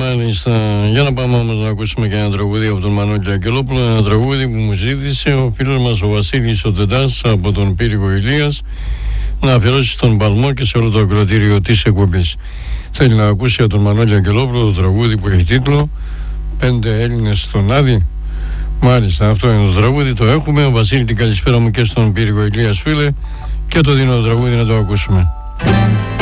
Μάλιστα. Για να πάμε όμως να ακούσουμε και ένα τραγούδι από τον Μανώλη Αγγελόπουλο. Ένα τραγούδι που μου ζήτησε ο φίλος μας ο Βασίλης ο Τεντάς από τον Πύργο Ηλίας να αφιερώσει στον Παλμό και σε όλο το ακροατήριο της εκπομπής. Θέλει να ακούσει από τον Μανώλη Αγγελόπουλο το τραγούδι που έχει τίτλο 5 Έλληνες στον Άδη. Μάλιστα, αυτό είναι το τραγούδι, το έχουμε. Ο Βασίλη, την καλησπέρα μου και στον Πύργο Ηλίας, φίλε, και το δίνω το τραγούδι να το ακούσουμε.